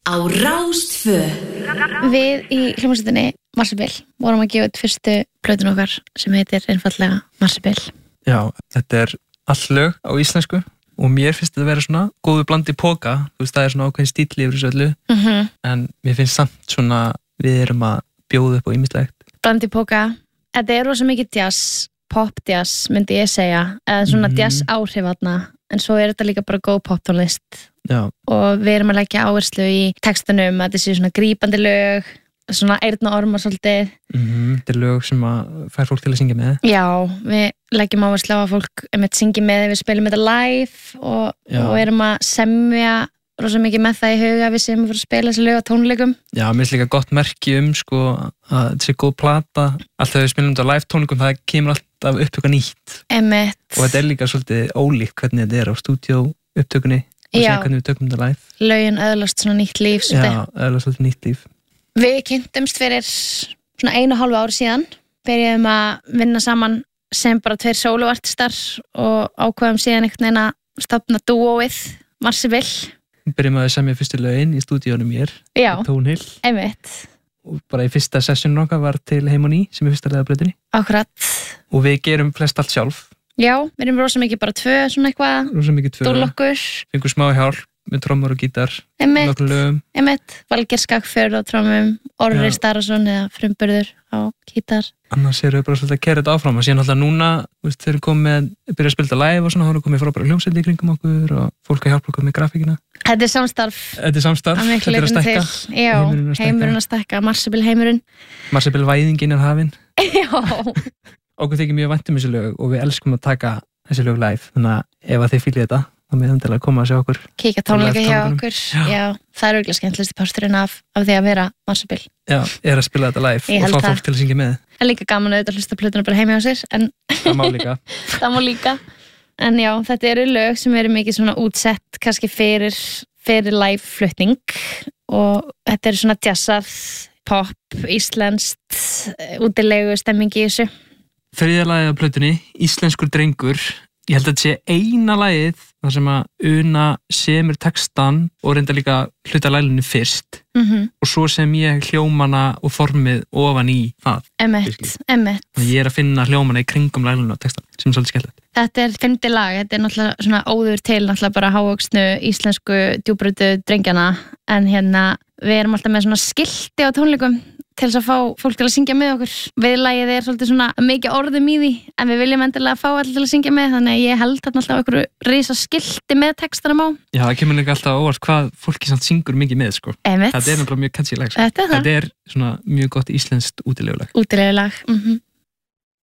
á Rás 2. Við í hljómsveitinni Marsibil vorum að gefa út fyrstu plötun okkar sem heitir einfaldlega Marsibil. Já, þetta allt lög á íslensku og mér finnst þetta að vera svona góðu blandi póka, þú veist, það svona ákveðin stíll yfir þessu öllu, en mér finnst samt svona við erum að bjóða upp á ýmislegt. Blandi póka, þetta rosa mikið jazz, pop jazz myndi ég segja, eða svona jazz áhrifatna, en svo þetta líka bara góð poptónlist. Já. Og við erum að leggja áherslu í textunum að þetta sé svona grípandi lög, svona eyrna ormar svolítið. Þetta lög sem að fær fólk til að syngja með. Já, við leggjum áherslu á að fólk syngja með, við spilum þetta live og erum að semja rosa mikið með það í huga við sem að fara að spila þessi lög á tónleikum. Já, mér finnst líka gott merki sko að þetta sé góð plata. Alltaf við spilum þetta á live tónleikum, það kemur alltaf upp eitthvað nýtt. Einmitt. Og þetta líka svolítið ólíkt hvernig þetta á stúdíó upptökunni og sér hvernig við tökum þetta live. Lögin öðlast svona nýtt líf svolítið. Já, öðlast svolítið nýtt líf. Við kynntumst fyrir svona 1,5 ári síðan, byrjuðum að vinna saman sem bara 2 sólóartistar og ákveðum síðan einhvern veginn að stofna dúóið Marsibil. Byrjum að semja fyrstu lögin í stúdíónum hér, Tónhill. Einmitt. Og bara í fyrsta sessjónu okkar var til Heim og Ný sem fyrsta leiðabrautinni. Akkurat. Og við gerum flest allt sjálf. Já, við erum rosa mikið bara 2 svona eitthvað. Rosa mikið 2. Dúllokkur. Fengum smá hjálp með trommur og gítar. Einmitt. Nokkrum lögum. Einmitt. Valgeir Skagfjörð á trommum, Orri Starason eða Frumburður á gítar. Annars erum við bara svolítið að kæra þetta áfram og síðan alltaf núna, þeir eru komið að byrja að spila live og svona, þá erum komið frábæra hljómsveit í kringum okkur og fólk að hjálpa okkur með grafíkina. Þetta er samstarf. Þetta er að stækka. Já, heimurinn að stækka, Marsibil heimurinn. Marsibil væðingin hafin. Já. Okkur þykir mjög vænt þessi lög og við elskum að taka þessi lög live, þannig að ef að þið fílið þetta þá með það til að koma að sjá okkur. Kíkja tónleika hjá okkur. Já, það er auðvitað skemmtilegasti parturinn af því að vera Marsibil. Já, að spila þetta live og fá fólk til að syngja með. Það er líka gaman að hlusta plötuna bara heima hjá sér, en það má líka. Það má líka. En já, þetta eru lög sem eru mikið svona útsett kannski fyrir live flutning og þetta eru svona jazzað, pop, íslenskt, útilegu stemmingi í þessu. Þriðja lagið á plötunni, Íslenskur drengur. Ég held að þetta sé eina lagið þar sem að Una semur textan og reynda líka hluta laginu fyrst og svo sem ég hljómana og formið ofan í það. Einmitt. Ég er að finna hljómana í kringum laginu og textan sem er svolítið skemmtilegt. Þetta er 5. lag, þetta er náttúrulega svona óður til náttúrulega bara hávöxnu íslensku djúpbrautu drengjana en við erum alltaf með svona skilti á tónleikum til þess að fá fólk til að syngja með okkur. Viðlagið er svolítið svona mikið orðum í því en við viljum endilega fá allir til að syngja með þannig að ég held þarna alltaf einhverju risa skilti með textanum á. Já, það kemur líka alltaf óvart hvað fólki samt syngur mikið með sko. Þetta er náttúrulega mjög catchy lag sko. Þetta er svona mjög gott íslenskt útilegulag.